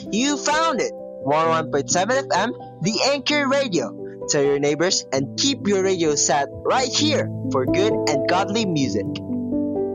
You found it! 101.7 FM, the Anchor Radio. Tell your neighbors and keep your radio set right here for good and godly music.